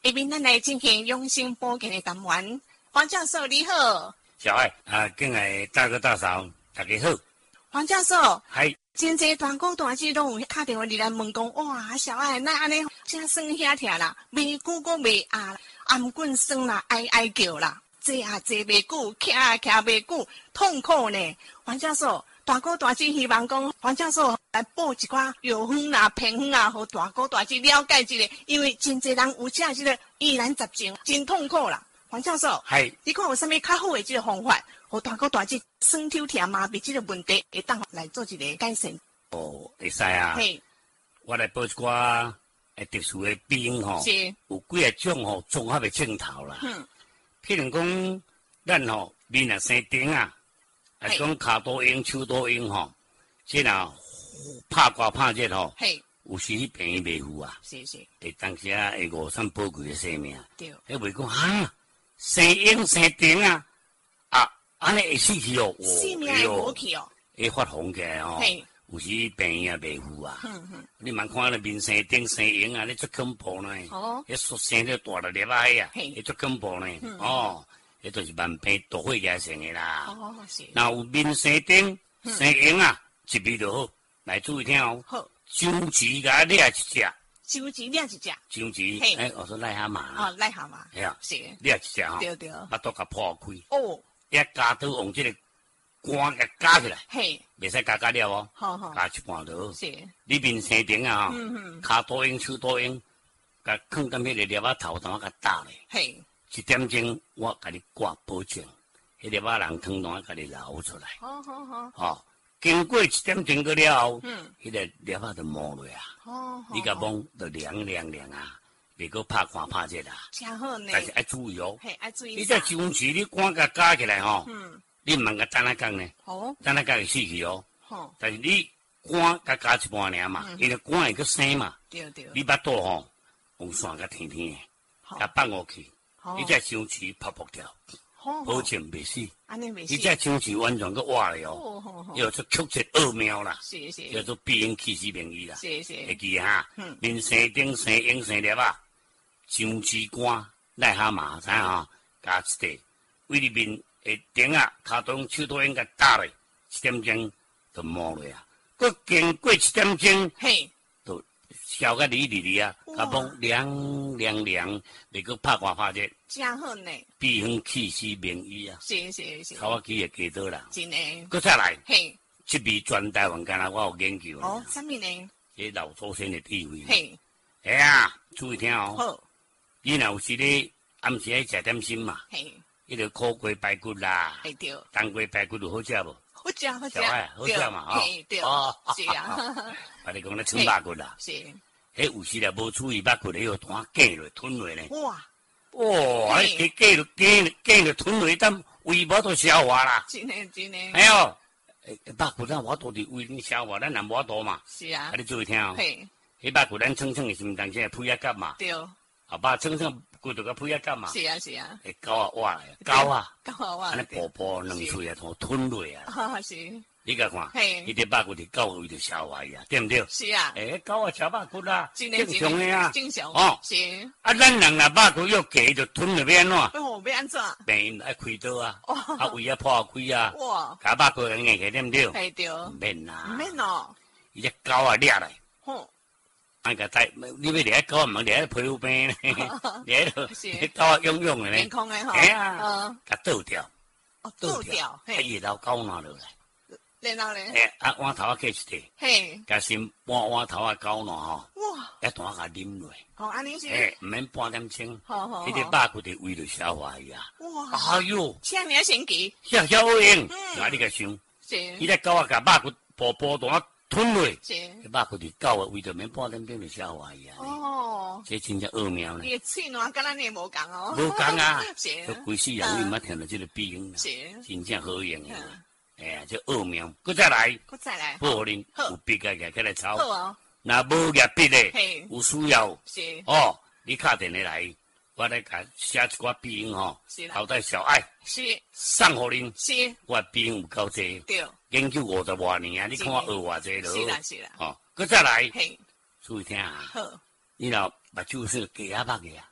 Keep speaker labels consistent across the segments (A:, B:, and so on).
A: 下面咱来进行养生保健的单元。黄教授你好。
B: 小爱敬爱大哥大嫂，大家好。
A: 黄教授，
B: 嗨，
A: 真侪大哥大姐拢有打电话入来问讲，哇，小爱那安尼真酸遐疼啦，袂久个袂压啦，颔棍酸啦，哀哀叫啦，坐啊坐袂久，徛啊徛袂久，痛苦呢。黄教授，大哥大姐希望讲黄教授来报一寡药方啦、偏方啊，互大哥大姐了解一下，因为真侪人有这个疑难杂症，真痛苦啦。黄教授，
B: 嗨，
A: 你看有啥物较好的这个方法，互大哥大姐酸痛疼麻痹这个问题，会当来做一个改善？
B: 会使啊。
A: 嘿，
B: 我来报一寡特殊的病吼，
A: 是
B: 有几个种吼综合的镜头啦。譬如讲，咱吼面若生顶啊，讲骹多用、手多用吼，即若拍刮拍热吼，有时迄病伊袂赴啊。
A: 是，
B: 会当时啊会误伤宝贵的生命。
A: 对，
B: 迄袂讲生用生顶啊，安尼会死去哦，
A: 性命会无去哦，
B: 会发红起来哦。有时病也袂赴啊。你莫看咧面生顶生用啊，你足恐怖呢。迄xuất生咧大了粒仔呀，迄足恐怖呢。迄就是慢病毒血压性的啦。
A: 是。
B: 那有面生顶生用啊，一味就好。来注意听哦。
A: 好。
B: 姜子甲掠一只。
A: 姜子掠一只。
B: 姜子，我说癞蛤蟆。
A: 癞蛤蟆。
B: 系啊。
A: 是。
B: 掠一只吼。
A: 对。
B: 巴肚甲破开。
A: 哦。
B: 一加刀用这个杆给夹起来。袂使夹了哦。
A: 好。
B: 夹一半就好。
A: 是。
B: 你面生顶啊吼。骹多用手多用，甲放踮迄个粒仔头头甲打咧。1点钟我甲你挂保证，迄粒仔人汤汤甲你捞出来。好。经过1点钟过了后，迄个粒仔就磨落啊。你甲摸就凉啊，袂阁拍汗拍热啊。
A: 真好呢。
B: 但是爱注意哦。
A: 爱注意。
B: 你这姜子你杆甲夹起来吼，你毋通甲等下讲呢。等下讲会死去哦。但是你杆甲夹一半尔嘛，因为杆会阁生嘛。
A: 对。
B: 你巴肚吼用线甲天天的，甲放下去，你这姜子泡泡掉。保证袂死，你这姜子完全个活咧哦，叫做曲折奥妙啦，叫做必应气死名医啦，会记哈？面生顶生用生粒啊，姜子干、癞蛤蟆知哈？加一块，为里面会顶啊，骹多手多用甲打咧，1点钟就磨落啊，佮经过1点钟，就烧甲离啊，甲摸凉，袂佮拍汗拍热。
A: 真好呢，
B: 避风气死名医啊！
A: 是，
B: 头我记会记倒啦。
A: 真诶。
B: 搁再来，这味全台湾干那我有研究。
A: 啥物呢？
B: 这老祖先的智慧。
A: 嘿
B: 啊，注意听哦。
A: 好。
B: 你若有时咧暗时爱食点心嘛？迄个苦瓜排骨啦。
A: 对。
B: 冬瓜排骨有好食无？
A: 好食。
B: 小爱好食嘛？
A: 对。是啊。
B: 啊，你讲咧春排骨啦。
A: 是。
B: 迄有时咧无注意排骨咧，又弹夹落吞落呢。
A: 哇！
B: 哇！夹落吞落，等胃无都消化啦。
A: 真诶。
B: 哎呦，肉骨咱我多伫胃里消化，咱人无多嘛。
A: 是啊。
B: 你注意听哦。迄肉骨咱称的是毋当时配一夹嘛。
A: 对。
B: 后把称骨头个配一夹嘛。
A: 是啊。
B: 会高啊挖来，高啊。
A: 挖。
B: 安尼薄薄两喙啊，吞落啊。
A: 是。
B: 你甲看，迄个肉骨伫狗胃就消化呀，对毋对？
A: 是啊。
B: 狗啊吃肉骨啦，
A: 正
B: 常的啊。
A: 正常。是。
B: 啊，咱人若肉骨要夹就吞了要安怎？
A: 要安怎？
B: 病爱开刀啊，胃啊破开啊。
A: 哇！
B: 甲肉骨硬起，对毋对？
A: 对。
B: 毋免啦。
A: 毋免哦。
B: 伊只狗啊掠来。
A: 安
B: 个带，你要掠狗啊，毋通掠皮肤病咧，掠到狗啊痒痒的咧。
A: 健康的吼。
B: 哎呀，甲倒掉。
A: 倒掉。
B: 伊老狗拿落来。
A: 然后咧，
B: 碗头啊，加一块，甲先碗头啊，搞喏吼，
A: 哇，
B: 一段甲啉落，
A: 安尼是，
B: 毋免半点钟，
A: 好，
B: 迄个肉骨伫胃就消化去啊，
A: 哇，
B: 哎哟，
A: 这么神奇，
B: 小好用，那你甲想，伊只狗啊，甲肉骨薄段吞落，肉骨伫狗的胃就免半点钟就消化去啊，这真正奥妙呢。
A: 伊喙暖甲咱的无共哦，
B: 无共啊，规世人你毋捌听到这个比喻，真正好用啊。这奥妙，搁再来，好恁有笔个起来抄。
A: 好啊。
B: 若无业笔嘞，有需要，你打电话来，我来甲写一寡笔用吼，交代小爱，送互恁。我笔用有够济，研究50多年啊，你看我学偌济咯。
A: 是啦。
B: 搁再来，注意听啊。
A: 好。
B: 你若目睭是鸡仔目个啊，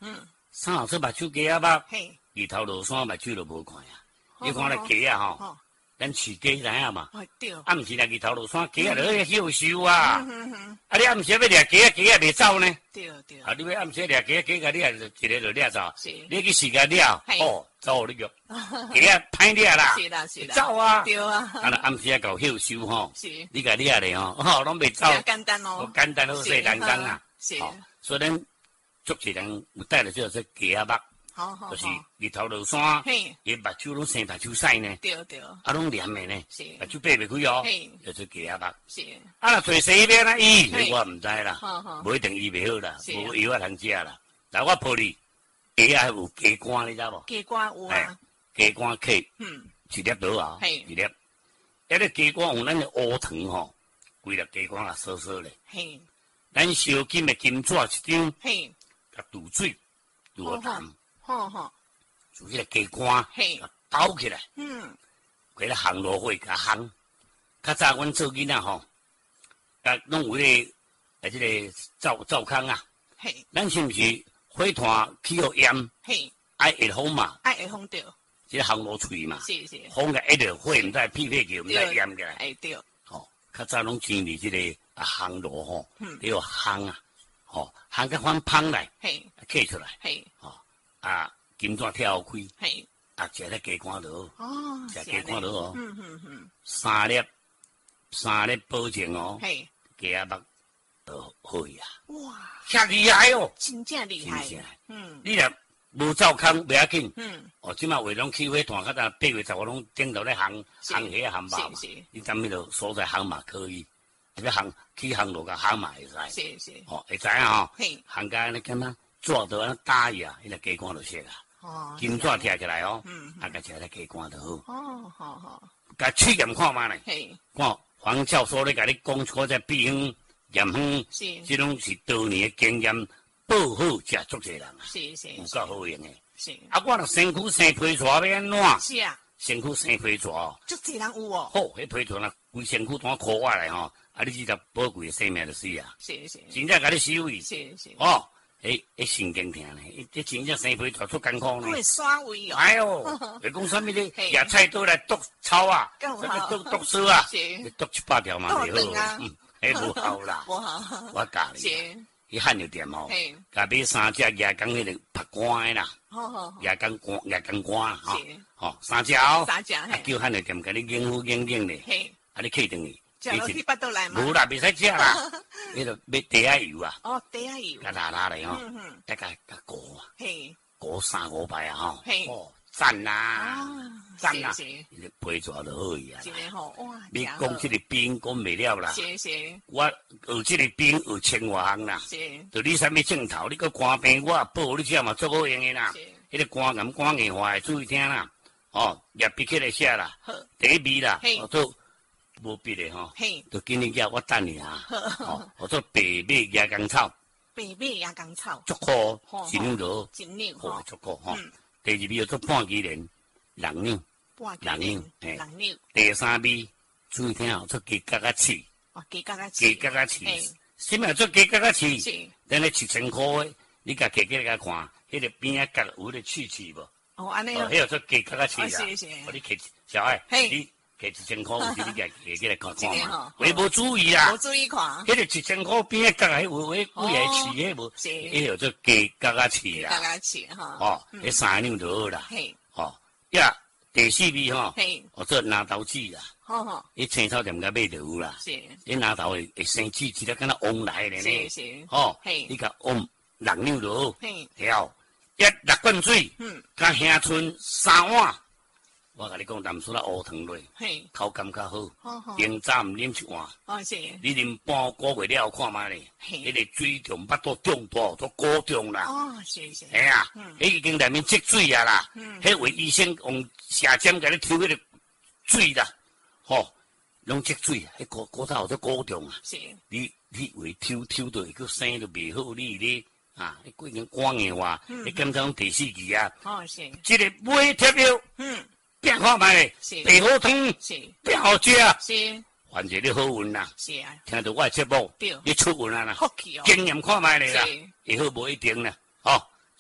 B: 三号出目睭鸡仔肉，
A: 嘿，
B: 日头落山目睭就无看啊。你看咧鸡仔吼，咱饲鸡知影嘛？
A: 对。
B: 啊，毋是啦，日头落山鸡仔就咧休收啊。啊，你暗时要掠鸡仔，鸡仔袂走呢。对。啊，你要暗时掠鸡仔，鸡仔掠就一个就掠走。是。你去饲个掠，哦，走你个。鸡仔歹掠啦。是啦。走啊。对啊。啊，暗时要搞休收吼。是。你个掠咧吼，拢袂走。简单哦。简单好势人工啊。是。所以咱足侪人有带来就是鸡仔肉。就是日头落山，伊目睭拢生目睭屎呢，对，啊拢黏的呢，目睭闭袂开哦，就是鸡仔肉。是，啊若做西边啊医，我唔知啦，无一定医袂好啦，无药啊通食啦。但我抱你，鸡仔有鸡肝，你知无？鸡肝有啊，鸡肝克，一粒倒啊，一粒。迄个鸡肝有咱的乌糖吼，规粒鸡肝啊烧烧咧。咱烧金的金纸一张，甲渡水，渡个淡。就迄个鸡肝，包起来，迄个烘炉火甲烘。较早阮做囡仔吼，甲拢有迄个即个灶坑啊。咱是毋是火炭起互烟？爱下风嘛？爱下风对。即个烘炉喙嘛？是。风甲一着火，毋知屁屁叫，毋知烟起来。对。吼，较早拢经历即个烘炉吼，要烘啊，吼烘甲翻芳来，起出来，吼。啊，金纸跳开，啊，食咧鸡肝螺，食鸡肝螺哦，三粒保证哦，鸡仔肉就好呀。哇，遐厉害哦，真正厉害，你若无灶坑袂要紧，哦，即马话拢起火炭，较早8月10号拢顶头咧烘虾烘肉，你踮迄落所在烘嘛可以，要烘起烘炉甲烘嘛会使，哦，会知影吼，烘甲安尼干嘛？纸都安打伊啊，迄个鸡肝就熟啊。金纸摕起来哦，啊，甲食咧鸡肝就好。好。甲试验看嘛咧，看黄教授咧甲你讲出这秘方验方，即种是多年的经验，报好食足侪人啊。有够好用诶。啊，我若身躯生皮蛇要安怎？是啊。身躯生皮蛇，足侪人有哦。好，迄皮蛇若规身躯单箍我来吼，啊，你这宝贵的生命就死啊。真正甲你收伊。哦。神经疼咧，这真正生皮蛇出艰苦呢。会刷胃哦。哎呦，会讲啥物咧？野菜刀来剁草啊，剁丝啊，剁700条嘛袂好。迄无好啦。我教你，伊汉药店吼，甲买3只野姜迄个拍肝的啦。野姜肝吼，3只哦。啊，叫汉药店甲你研究研究咧，啊，你去等伊。食落去巴肚来嘛？无啦，袂使食啦。迄个要茶仔油啊。哦，茶仔油。甲拉咧吼，再甲裹啊。裹3、5摆啊吼。哦，赞啦，赞啦。皮蛇就好伊啊。真诶吼，哇！你讲即个兵讲袂了啦。我学即个兵学千外项啦。就你啥物镜头，你个肝病我报你遮嘛足好用诶啦。迄个肝硬化注意听啦。哦，叶笔起来写啦。第一味啦，都。无必的吼，就今日叫我等你啊！哦，我做白马牙姜草，足好，真牛，好足好吼。第2味要做半鸡莲，人牛，第3味注意听哦，做鸡角仔翅，鸡角仔翅，什么做鸡角仔翅？咱咧7000块的，你甲摕起来甲看，迄个边仔角有咧刺无？哦，安尼哦，迄个做鸡角仔翅啦，我你摕小爱，你。摕1000块，有时你摕起来看看嘛，你无注意啦，无注意看，迄个1000块边个角迄有迄几个刺，迄无，迄叫做鸡角仔翅啦，角仔翅哈，哦，迄3两就好啦，哦，呀，第4味吼，我做拿豆子啦，迄青草店甲买就有啦，迄拿豆会生籽，一粒敢若旺来咧呢，哦，你甲旺6两就好，了，一6罐水，甲香椿3碗。我甲你讲，淡水啦乌糖落，口感较好。明早毋啉1碗，你啉半个月了看卖咧，迄个水中巴肚中大，都高中啦。哎呀，迄已经内面积水啊啦，迄位医生用射针甲你抽迄个水啦，吼，拢积水，迄骨头都高中啊。你为抽到会个生都袂好，你咧啊，你已经肝硬化，你检查第4期啊。即个买贴药，变看卖咧，白好汤，变好食，反正你好运啦。听到我节目，你出运啊啦，经验看卖咧啦，会好无一定啦。哦，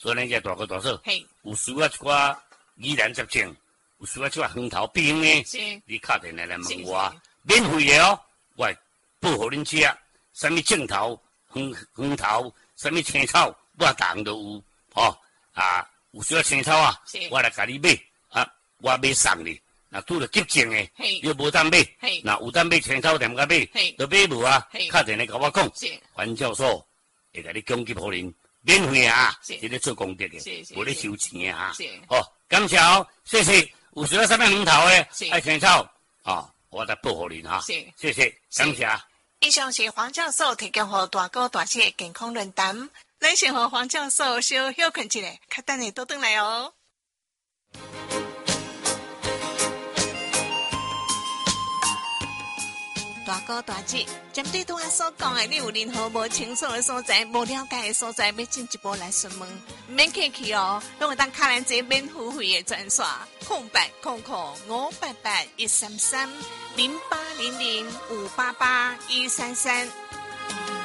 B: 所以咱这大哥大嫂，有需要一寡疑难杂症，有需要一寡风头病的，你打电话来问我，免费的哦，我报互恁吃，什么正头、黄头、什么青草，我逐项都有，哦啊，有需要青草啊，我来甲你买啊，我买送你。那拄着急症的，又无当买，那有当买青草店甲买，都买无啊？打电话甲我讲，范教授会甲你供给互恁，免费啊，这个做功德的，无咧收钱的啊。好，感谢哦，谢谢。有需要什么黄头的，爱青草啊，我来报互恁哈。谢谢，感谢。
A: 以上是黄教授提供予大哥大姐健康论坛，咱先和黄教授小休困一下，较等下倒转来哦。大哥大姐，针对拄仔所讲的，你有任何无清楚的所在、无了解的所在，要进一步来询问，免客气哦，拢会当卡咱这免付费的专线，08005881330800588133。